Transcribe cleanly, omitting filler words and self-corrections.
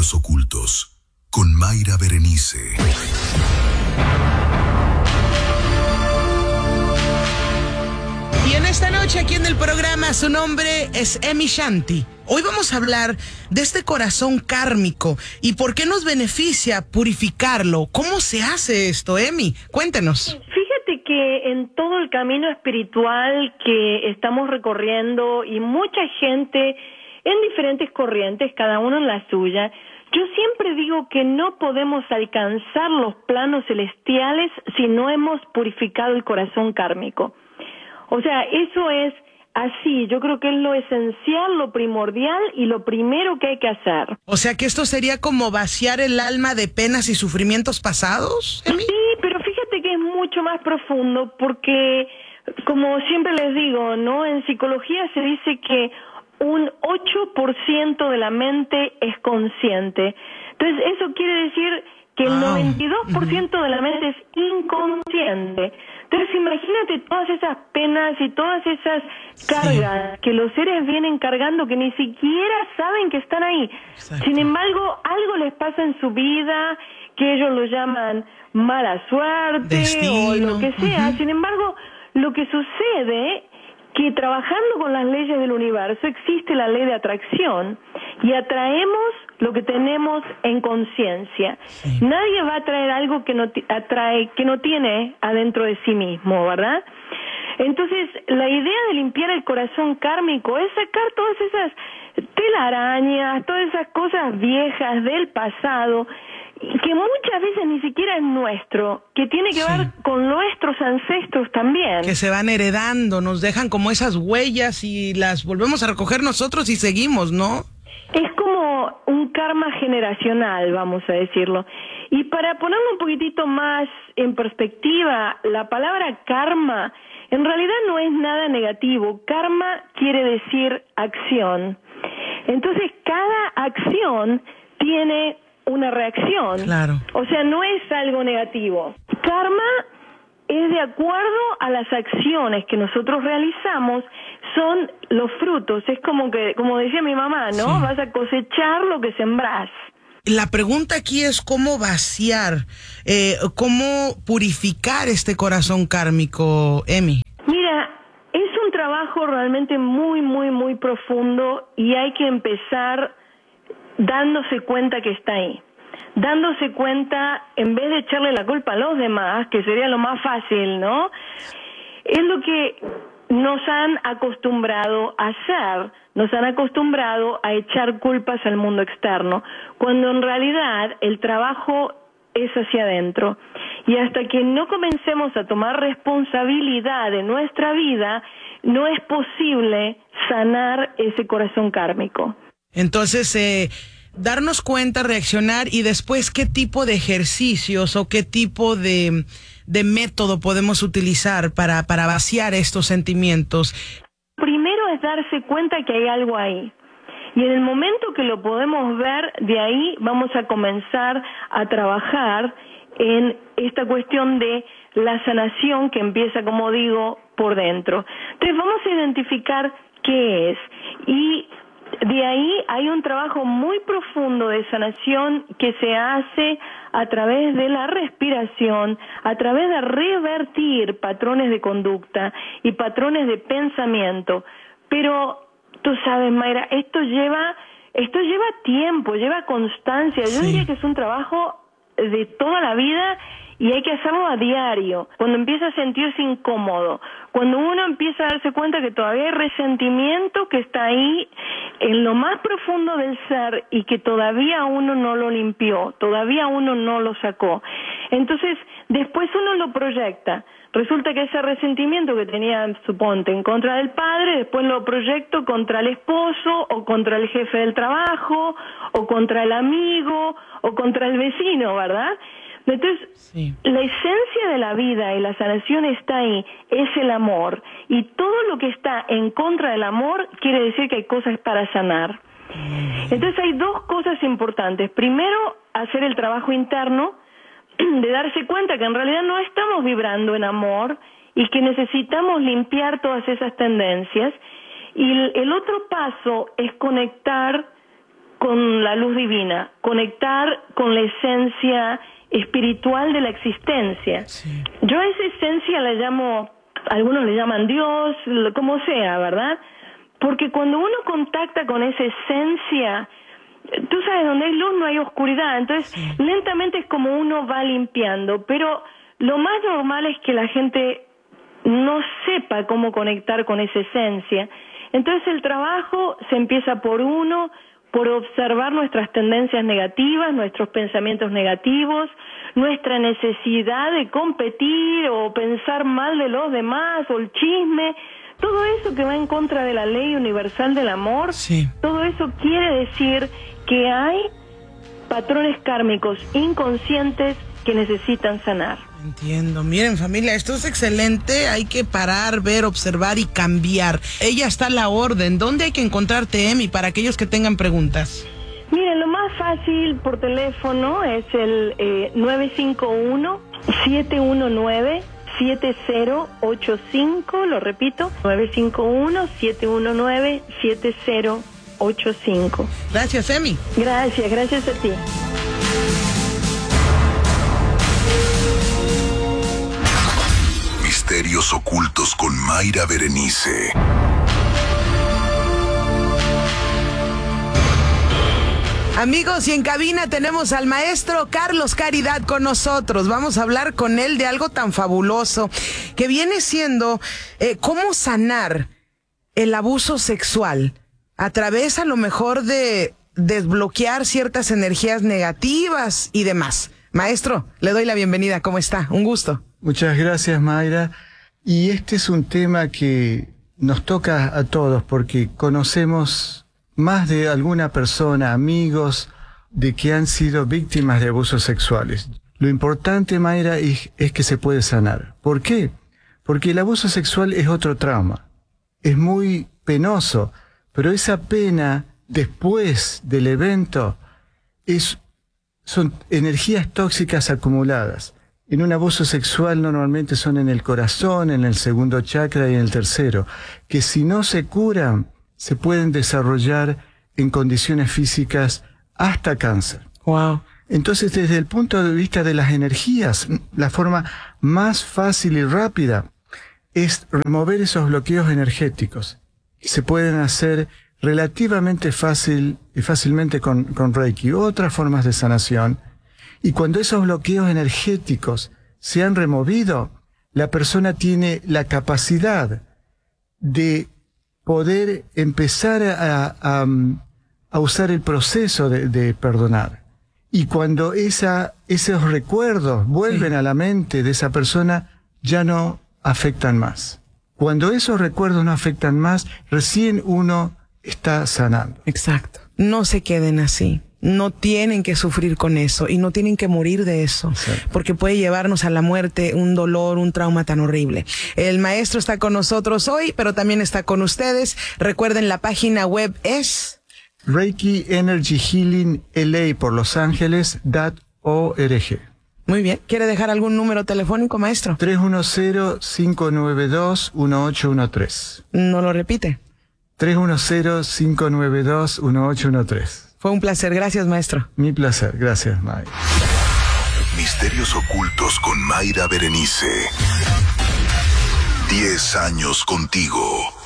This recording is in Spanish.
Misterios Ocultos, con Mayra Berenice. Y en esta noche aquí en el programa, su nombre es Emi Shanti. Hoy vamos a hablar de este corazón kármico y por qué nos beneficia purificarlo. ¿Cómo se hace esto, Emi? Cuéntenos. Fíjate que en todo el camino espiritual que estamos recorriendo y mucha gente en diferentes corrientes, cada uno en la suya, yo siempre digo que no podemos alcanzar los planos celestiales si no hemos purificado el corazón kármico. O sea, eso es así, yo creo que es lo esencial, lo primordial y lo primero que hay que hacer. O sea, que esto sería como vaciar el alma de penas y sufrimientos pasados, Emi. Sí, pero fíjate que es mucho más profundo porque, como siempre les digo, ¿no? En psicología se dice que un 8% de la mente es consciente. Entonces, eso quiere decir que el 92% de la mente es inconsciente. Entonces, imagínate todas esas penas y todas esas cargas que los seres vienen cargando que ni siquiera saben que están ahí. Exacto. Sin embargo, algo les pasa en su vida que ellos lo llaman mala suerte, destino, o lo que sea. Sin embargo, lo que sucede que trabajando con las leyes del universo existe la ley de atracción y atraemos lo que tenemos en conciencia. Sí. Nadie va a atraer algo que no tiene adentro de sí mismo, ¿verdad? Entonces, la idea de limpiar el corazón kármico es sacar todas esas telarañas, todas esas cosas viejas del pasado, que muchas veces ni siquiera es nuestro, que tiene que ver con nuestros ancestros también. Que se van heredando, nos dejan como esas huellas y las volvemos a recoger nosotros y seguimos, ¿no? Es como un karma generacional, vamos a decirlo. Y para ponerlo un poquitito más en perspectiva, la palabra karma en realidad no es nada negativo. Karma quiere decir acción. Entonces, cada acción tiene una reacción. Claro. O sea, no es algo negativo. Karma es de acuerdo a las acciones que nosotros realizamos, son los frutos. Es como decía mi mamá, ¿no? Sí. Vas a cosechar lo que sembrás. La pregunta aquí es cómo vaciar, cómo purificar este corazón kármico, Emi. Mira, es un trabajo realmente muy, muy, muy profundo y hay que empezar dándose cuenta que está ahí. Dándose cuenta, en vez de echarle la culpa a los demás, que sería lo más fácil, ¿no? Es lo que nos han acostumbrado a hacer. Nos han acostumbrado a echar culpas al mundo externo, cuando en realidad el trabajo es hacia adentro. Y hasta que no comencemos a tomar responsabilidad de nuestra vida, no es posible sanar ese corazón kármico. Entonces, darnos cuenta, reaccionar y después qué tipo de ejercicios o qué tipo de método podemos utilizar para vaciar estos sentimientos. Primero es darse cuenta que hay algo ahí. Y en el momento que lo podemos ver, de ahí vamos a comenzar a trabajar en esta cuestión de la sanación que empieza, como digo, por dentro. Entonces vamos a identificar qué es. Y de ahí hay un trabajo muy profundo de sanación que se hace a través de la respiración, a través de revertir patrones de conducta y patrones de pensamiento. Pero tú sabes, Mayra, esto lleva tiempo, lleva constancia. Yo diría que es un trabajo de toda la vida y hay que hacerlo a diario. Cuando empieza a sentirse incómodo, cuando uno empieza a darse cuenta que todavía hay resentimiento que está ahí en lo más profundo del ser y que todavía uno no lo limpió, todavía uno no lo sacó. Entonces, después uno lo proyecta. Resulta que ese resentimiento que tenía, suponte, en contra del padre, después lo proyecto contra el esposo, o contra el jefe del trabajo, o contra el amigo, o contra el vecino, ¿verdad? Entonces, la esencia de la vida y la sanación está ahí, es el amor. Y todo lo que está en contra del amor quiere decir que hay cosas para sanar. Entonces hay dos cosas importantes. Primero, hacer el trabajo interno, de darse cuenta que en realidad no estamos vibrando en amor y que necesitamos limpiar todas esas tendencias. Y el otro paso es conectar con la luz divina, conectar con la esencia espiritual de la existencia. Sí. Yo a esa esencia la llamo, algunos le llaman Dios, como sea, ¿verdad? Porque cuando uno contacta con esa esencia, tú sabes, donde hay luz no hay oscuridad, entonces sí, lentamente es como uno va limpiando, pero lo más normal es que la gente no sepa cómo conectar con esa esencia. Entonces el trabajo se empieza por uno, por observar nuestras tendencias negativas, nuestros pensamientos negativos, nuestra necesidad de competir o pensar mal de los demás o el chisme, todo eso que va en contra de la ley universal del amor, sí, todo eso quiere decir que hay patrones kármicos inconscientes que necesitan sanar. Entiendo. Miren, familia, esto es excelente. Hay que parar, ver, observar y cambiar. Ella está a la orden. ¿Dónde hay que encontrarte, Emi, para aquellos que tengan preguntas? Miren, lo más fácil por teléfono es el 951-719-7085. Lo repito, 951-719-7085. Gracias, Emi. Gracias a ti. Misterios ocultos con Mayra Berenice. Amigos, y en cabina tenemos al maestro Carlos Caridad con nosotros. Vamos a hablar con él de algo tan fabuloso que viene siendo cómo sanar el abuso sexual a través, a lo mejor, de desbloquear ciertas energías negativas y demás. Maestro, le doy la bienvenida. ¿Cómo está? Un gusto. Muchas gracias, Mayra. Y este es un tema que nos toca a todos porque conocemos más de alguna persona, amigos, de que han sido víctimas de abusos sexuales. Lo importante, Mayra, es que se puede sanar. ¿Por qué? Porque el abuso sexual es otro trauma. Es muy penoso, pero esa pena después del evento son energías tóxicas acumuladas. En un abuso sexual normalmente son en el corazón, en el segundo chakra y en el tercero, que si no se curan, se pueden desarrollar en condiciones físicas hasta cáncer. Wow. Entonces, desde el punto de vista de las energías, la forma más fácil y rápida es remover esos bloqueos energéticos. Y se pueden hacer relativamente fácilmente con Reiki u otras formas de sanación. Y cuando esos bloqueos energéticos se han removido, la persona tiene la capacidad de poder empezar a usar el proceso de perdonar. Y cuando esos recuerdos vuelven a la mente de esa persona, ya no afectan más. Cuando esos recuerdos no afectan más, recién uno está sanando. Exacto. No se queden así. No tienen que sufrir con eso y no tienen que morir de eso, exacto, porque puede llevarnos a la muerte, un dolor, un trauma tan horrible. El maestro está con nosotros hoy, pero también está con ustedes. Recuerden, la página web es Reiki Energy Healing LA por Los Ángeles.org. Muy bien. ¿Quiere dejar algún número telefónico, maestro? 310-592-1813. ¿No lo repite? 310-592-1813. Fue un placer. Gracias, maestro. Mi placer. Gracias, Mayra. Misterios ocultos con Mayra Berenice. 10 años contigo.